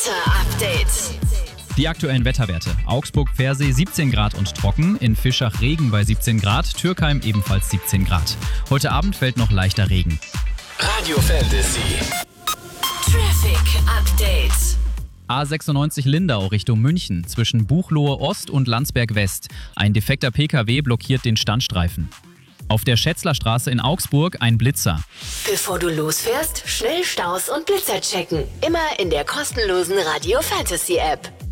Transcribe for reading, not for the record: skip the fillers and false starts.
Wetter-Update. Die aktuellen Wetterwerte. Augsburg-Pfersee 17 Grad und trocken, in Fischach Regen bei 17 Grad, Türkheim ebenfalls 17 Grad. Heute Abend fällt noch leichter Regen. Radio Fantasy. Traffic Update. A96 Lindau Richtung München zwischen Buchloe Ost und Landsberg West. Ein defekter PKW blockiert den Standstreifen. Auf der Schätzlerstraße in Augsburg ein Blitzer. Bevor du losfährst, schnell Staus und Blitzer checken. Immer in der kostenlosen Radio Fantasy App.